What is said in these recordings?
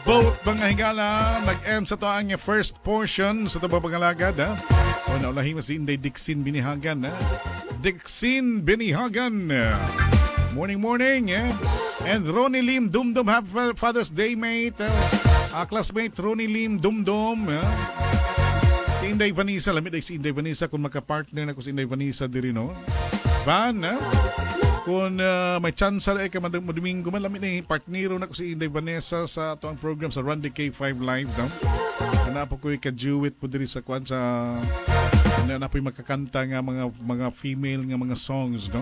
both mga higala. Nag-end sa to ang first portion sa ito papangalagad. O naulahin mo si Inday Dixin Binihagan. Dixin Binihagan. Morning, morning. And Ronnie Lim Dumdum. Happy Father's Day, mate. Classmate Ronnie Lim Dumdum. Si Inday Vanessa. Lamit ay si Inday Vanessa. Kung makapartner na ko si Inday Vanessa diri, no? Van, kung may chance ay ka Domingo man, lamit na partnero na ko si Inday Vanessa sa ito ang program sa Run the K5 Live, no? Ano po ko ika-duet po diri sa kwan sa ano po yung makakanta nga mga female nga mga songs, no?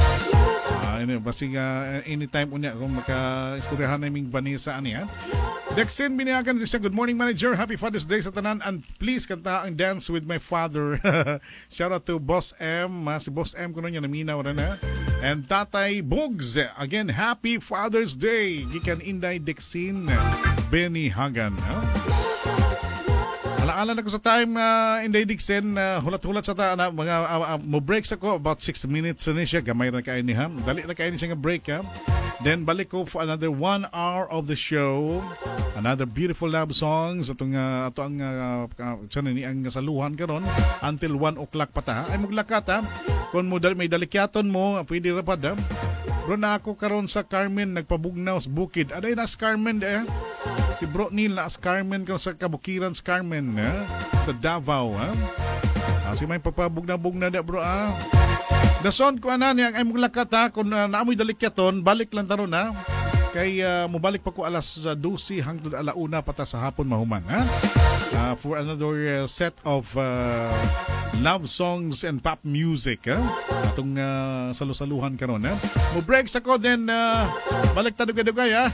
Basi anytime unya kung maka-istoryahan naming Vanessa ani, ha? Dexin Binihagan siya, good morning manager, happy Father's Day sa tanan, and please kanta ang Dance with My Father. Shout out to Boss M, si Boss M ko niya naminaw na na. And Tatay Bugs, again happy Father's Day gikan Inday Dexin Binihagan, ha? Alaala na ko sa time, Inday Dixon, hulat-hulat sa ta, mo breaks ako, about 6 minutes na siya, gamay na kain niya, dali na kain siya nga break, ha? Then balik ko for another 1 hour of the show, another beautiful love songs, ato ang ang saluhan karon until 1 o'clock pa ta, ay maglakat, ha? Kung may dalikyaton mo, pwede rapad, ha? Bro na ako karon sa Carmen, nagpabugnaw sa bukid, aday na sa Carmen, si Bro Neil na as Carmen ko sa Kabukiran sa Carmen, sa Davao, ha? Si may papabugna-bugna da, bro, ha? Dason ko anan yang ay muglakat, ha? Kung naamoy dalikyaton, balik lang taron, ha? Kay mubalik pa ko alas 12 hangtod alauna pata sa hapon mahuman, ha? For another set of love songs and pop music, ha? Atong salusaluhan karon, ha? Mo breaks ako, then balik tadugay-dugay, ha?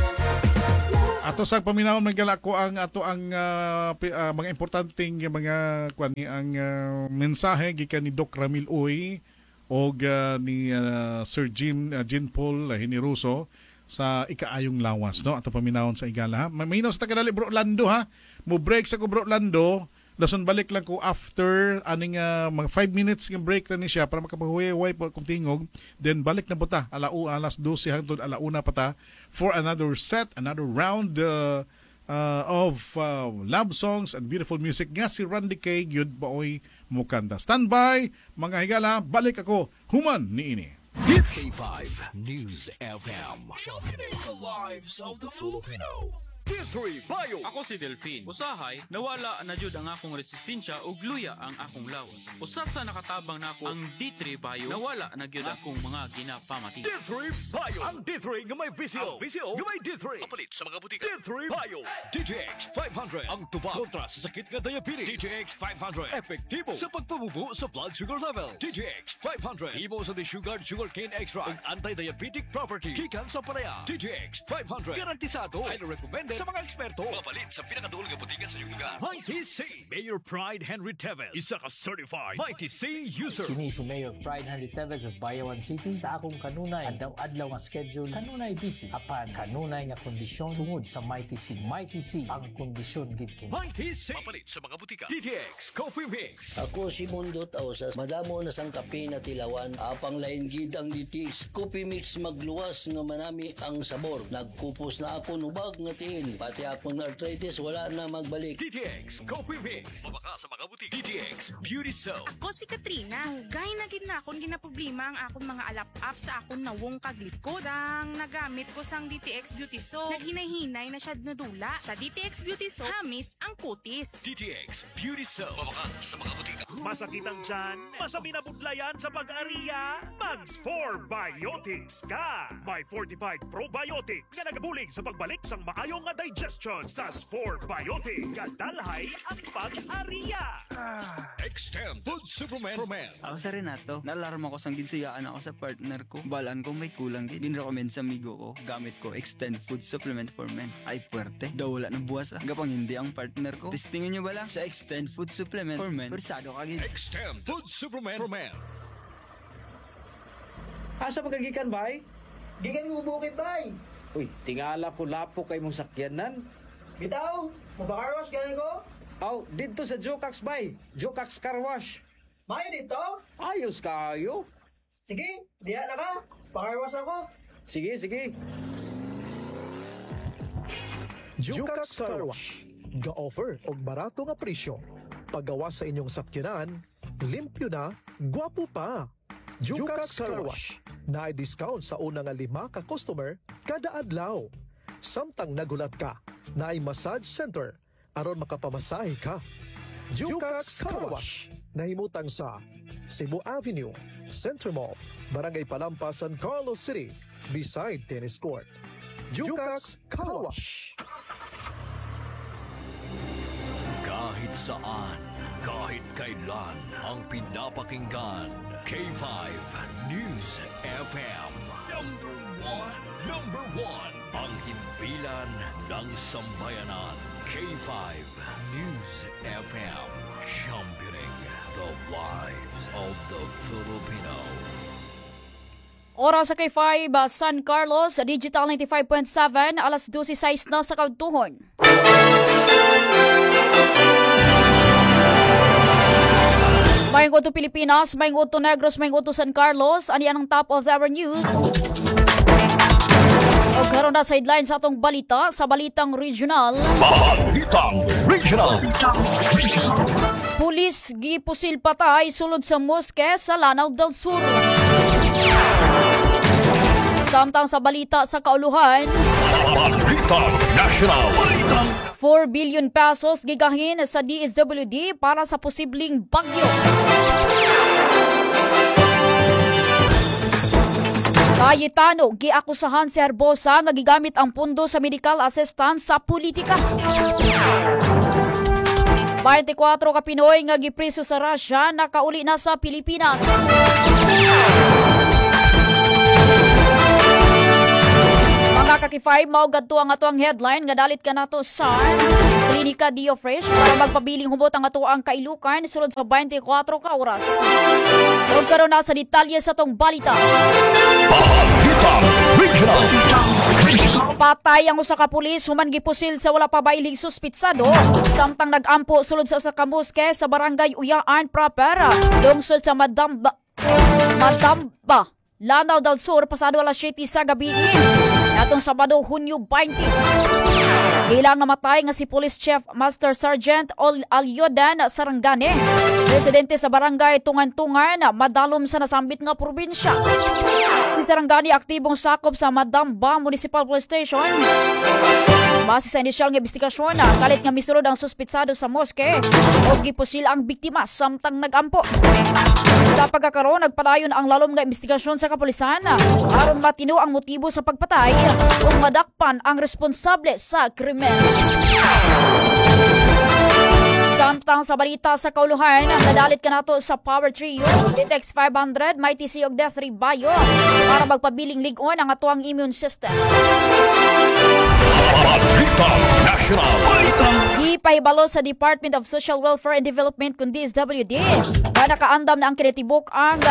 Ato sa paminawon magala ko ang ato ang mga importanteng mga kuani ang mensahe gikan ni Doc Ramil Uy og ni Sir Jean Paul Hiniruso sa ikaayong lawas, no? Ato paminawon sa igala, ha? Maminaw sa tagadali, bro Lando, ha? Mo break sa ko, bro Lando. Dason balik lang ko after aning mga 5 minutes ng break na ni siya para makapahuwi-huwi po kung tingog. Then balik na po ta alas 12 hangtod alauna pa ta for another set, another round of love songs and beautiful music nga si Randy K. Gyud Baoy mukanta. Standby mga higala, balik ako human ni ini. K5 News FM, championing the lives of the Filipino. D3 Bio. Ako si Delphine. Usahay, nawala na jud ang akong resistensya ug luya ang akong lawas. Usa sa nakatabang nako ang D3 Bio, nawala na gyud akong mga ginapamati. D3 Bio. Ang D3 nga may visio. Ang visio nga may D3. Kapalit sa mga butika. D3 Bio. DTX 500. Ang tubag kontra sa sakit nga diabetes. DTX 500. Epektibo sa pagpabubo sa blood sugar level. DTX 500. Imo sa sugar cane extra ug anti-diabetic property. Gikan sa palaya. DTX 500. Garantisado. Highly recommended sa mga eksperto. Mapalit sa pinakadulong nga butika sa iyong lugar. Mighty C. Mayor Pride Henry Teves. Isa ka certified Mighty C user. Kini si Mayor Pride Henry Teves of Bayawan City. Sa akong kanunay, adlaw-adlaw nga schedule, kanunay busy. Apan, kanunay nga kondisyon tungod sa Mighty C. Mighty C, ang kondisyon gid kini. Mighty C. Mapalit sa mga butika. DTX Coffee Mix. Ako si Mundo Tausas. Madamo na sang kape na tilawan. Apang lain gid ang DTX Coffee Mix magluwas nga manami ang sabor. Nagkupos na ako nubag nga tiil. Pati akong arthritis wala na magbalik. DTX Coffee Mix. Mabaka sa mga butika. DTX Beauty Soap. Ako si Katrina. Hugay na gid na akong ginaproblema ang akong mga alap-up sa akong nawong kaglikod. Sang nagamit ko sang DTX Beauty Soap, naghinay-hinay na siya nadula. Sa DTX Beauty Soap, hamis ang kutis. DTX Beauty Soap. Mabaka sa mga butika. Masakit ang tiyan? Masabi na budlayan sa pag-ariya? Mags 4 Biotics ka! May Fortified Probiotics na nagabulig sa pagbalik sang maayong nga digestion sa 4 Biotics. Kadalhay ang pag-ariya! Extend Food Supplement for Men. Ako sa Renato, nalarma ko sang ginsuyaan ako sa partner ko. Balaan ko may kulang gid. Ginrecommend sa amigo ko. Gamit ko Extend Food Supplement for Men. Ay puwerte. Daw wala ng buwas gapang hindi ang partner ko. Testingin nyo ba lang sa Extend Food Supplement for Men. Persado ka gid. Extend Food Supplement for Men. Asa magagikan bay? Gikan ko bukid bay. Uy, tingala ko lapo kay mong sakyanan. Bitaw, mabakarwas galing ko. Aw, dito sa Jokax bay. Jokax Car Wash. May dito? Ayos kayo. Sige, diya na ka. Pakarwas ako. Sige, sige. Jukax Car Wash. Ga-offer og barato nga presyo. Paggawa sa inyong sakyanan, limpyo na, gwapo pa. Jukax Car Wash. Naay discount sa una nga 5 ka customer kada adlaw. Samtang nagulat ka, naay massage center aron makapamasahe ka. Jukax Car Wash. Nahimutang sa Cebu Avenue, Center Mall, Barangay Palampas, San Carlos City, beside Tennis Court. Jukax Car Wash. Kahit saan, kahit kailan, ang pinapakinggan. K5 News FM. Number one. Ang himpilan ng sambayanan. K5 News FM. Championing the lives of the Filipino. Oras sa K5, San Carlos, Digital 95.7, alas 12:06 na sa kautuhon. Mayong uto Pilipinas, mayong uto Negros, mayong uto San Carlos, ani ang top of our news. O karon na sideline sa atong balita, sa Balitang Regional. Balitang Regional. Pulis gipusil patay sulod sa moske sa Lanao del Sur. Samtang sa balita sa kauluhan, Balitang National. 4 billion pesos gigahin sa DSWD para sa posibleng bagyo. Cayetano, giakusahan si Herbosa nga gigamit ang pundo sa medical assistance sa politika. 24 ka Pinoy nga gipriso sa Russia nakauli na sa Pilipinas. Mga kakifay, maugadto ang ato ang headline nga dalit ka nato sa Klinika Dio Fresh para magpabiling hubot ang ato ang kailukan sulod sa 24 ka oras. Huwag karon na sa detalye sa tong balita. Patay ang usa ka pulis human gipusil sa wala pa bailing suspitsado samtang nag-ampo sulod sa usa ka moske sa barangay Uyaan proper lungsod sa Madamba, Lanao del Sur pasado alas 7 sa gabi atong Sabado, Hunyo 20. Ilang namatay nga si Police Chief Master Sergeant Alyodan Sarangane, residente sa barangay Tungan-Tungan, Madalom sa nasambit nga probinsya. Si Sarangane aktibong sakop sa Madamba Municipal Police Station. Base sa inisyal nga investigasyon, kalit nga misulod ang suspitsado sa moske o gipusil ang biktima samtang nag-ampo. Sa pagkakaroon, nagpadayon ang lalom nga investigasyon sa kapulisan aron matino ang motibo sa pagpatay kung madakpan ang responsable sa krimen. Samtang sa balita sa kauluhan, nadalit ka nato sa Power Trio, Ditex 500, may TC og Death Bayo para magpabiling ligon ang atuang immune system. Ipahibalo sa Department of Social Welfare and Development kung DSWD na nakaandam na ang kinitibok ang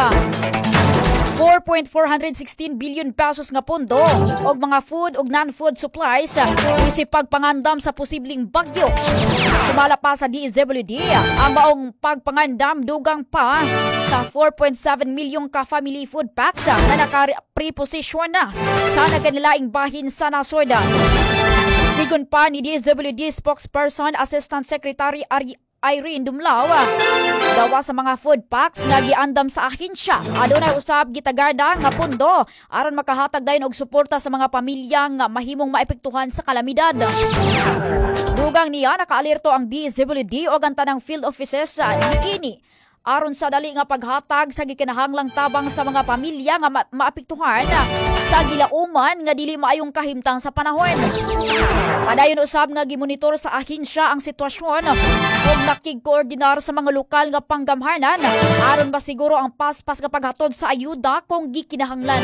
4.416 billion pesos nga pondo og mga food ug non-food supplies isip pagpangandam sa posibleng bagyo. Sumala pa sa DSWD ang maong pagpangandam dugang pa sa 4.7 milyong ka-family food packs na naka-preposition na sa nagkanilaing bahin sa nasoda. Sigon pa ni DSWD spokesperson Assistant Secretary Irene Dumlao, dawa sa mga food packs nga giandam sa ahensya adunay usab gitagarda nga pondo aron makahatag dayon og suporta sa mga pamilya nga mahimong maepektuhan sa kalamidad. Dugang niya nakaalerto ang DSWD og ang tanang field offices niini aron sa dali nga paghatag sa gikinahanglang tabang sa mga pamilya nga maapektuhan sa gilauman nga dili maayong kahimtang sa panahon. Padayon usab nga gimonitor sa ahensya ang sitwasyon ug nakig-koordinar sa mga lokal nga panggamhanan aron masiguro ang paspas nga paghatod sa ayuda kung gikinahanglan.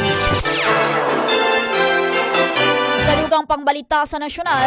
Sa dugang pangbalita sa nasyonal,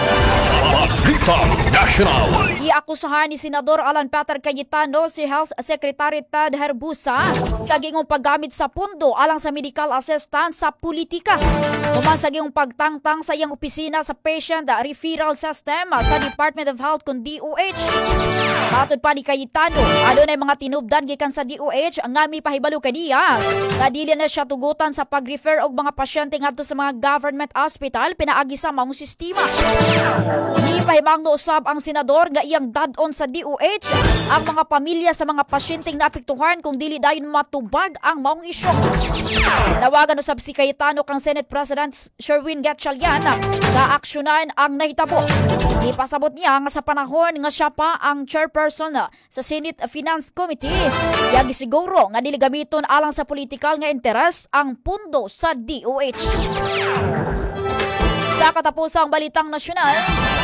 iakusahan ni Senador Alan Peter Cayetano si Health Secretary Ted Herbosa sa gingong paggamit sa pundo alang sa medical assistance sa politika. Human sa gingong pagtangtang sa iyang opisina sa Patient Referral System sa Department of Health kung DOH. Matod pa ni Cayetano, adunay mga tinubdan gikan sa DOH nga mipahibalo kaniya nga dili na siya tugutan sa pag-refer og mga pasyente ngadto sa mga government hospital pinaagi sa maong sistema. Ni pahimangno usab ang senador nga iyang dad-on sa DOH ang mga pamilya sa mga pasyenteng naapektuhan kung dili dayon matubag ang maong isyu. Nawagan usab si Cayetano kang Senate President Sherwin Gatchalian nga aksyonan ang nahitabo. Ipasabot niya nga sa panahon nga siya pa ang chairperson sa Senate Finance Committee, yang gisiguro nga dili gamiton alang sa politikal nga interes ang pundo sa DOH. Sa katapusang balitang nasyonal,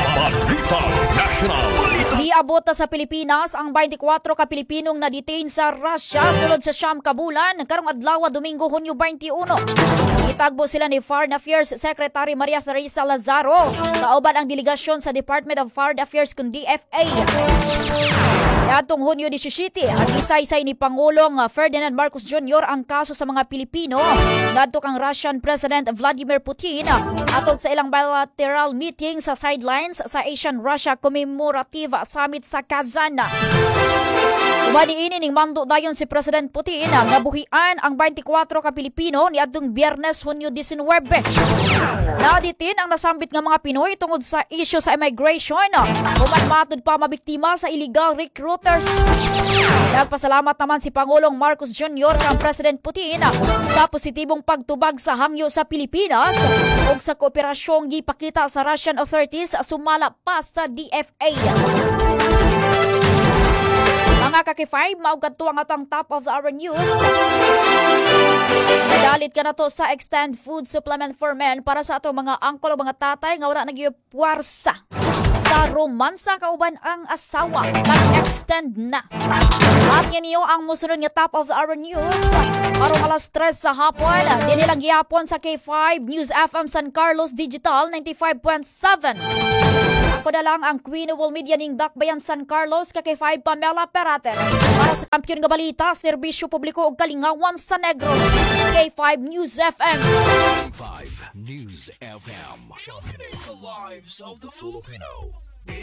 niabot sa Pilipinas ang 24 ka Pilipinong na-detain sa Russia sulod sa siyam ka bulan karong adlaw Domingo, Hunyo 21. Itagbo sila ni Foreign Affairs Secretary Maria Teresa Lazaro kauban ang delegasyon sa Department of Foreign Affairs kun DFA. Atong Hunyo 17, ang isaysay ni Pangulong Ferdinand Marcos Jr. ang kaso sa mga Pilipino ngadto kang Russian President Vladimir Putin atol sa ilang bilateral meeting sa sidelines sa Asian-Russia Commemorative Summit sa Kazan. Umaniini ning mando dayon si President Putin nga buhian ang 24 ka Pilipino niadtong Biyernes, Hunyo 19. Naditin ang nasambit nga mga Pinoy tungod sa isyu sa immigration human matod pa mabiktima sa illegal recruiters. Nagpasalamat naman si Pangulong Marcos Jr. kang President Putin sa positibong pagtubag sa hangyo sa Pilipinas ug sa kooperasyong gipakita sa Russian authorities sumala pa sa DFA. Mga kaki-5, maugad to ang atong top of the hour news. Nadalit ka na to sa Extend Food Supplement for Men para sa atong mga angkol o mga tatay nga wala nagyupuwersa sa romansa kauban ang asawa. Mag-extend na. At yan niyo ang musunod nga top of the hour news. Arong alas 3 sa hapon, dinilang gihapon sa K5 News FM San Carlos Digital 95.7. Ako na lang ang Queen of All Media ning Dakbayan San Carlos, K5 Pamela Perater. Para sa kampiyon nga balita, serbisyo publiko ug kalingawan sa Negros, K5 News FM. K5 News FM. Championing the lives of the Filipino.